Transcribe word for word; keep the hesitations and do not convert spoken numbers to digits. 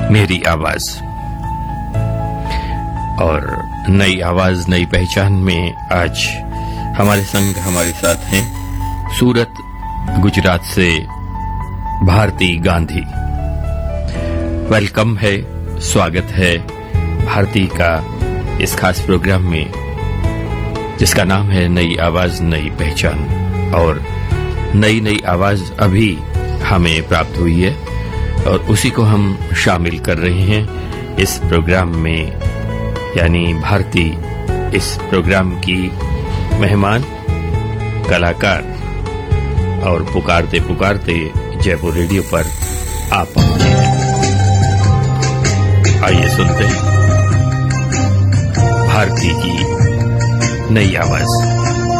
मेरी आवाज और नई आवाज नई पहचान में आज हमारे संग हमारे साथ हैं सूरत गुजरात से भारती गांधी। वेलकम है, स्वागत है भारती का इस खास प्रोग्राम में जिसका नाम है नई आवाज नई पहचान। और नई नई आवाज अभी हमें प्राप्त हुई है और उसी को हम शामिल कर रहे हैं इस प्रोग्राम में, यानी भारती इस प्रोग्राम की मेहमान कलाकार और पुकारते पुकारते जयपुर रेडियो पर आ पहुंचे हैं। आइए सुनते हैं भारती की नई आवाज।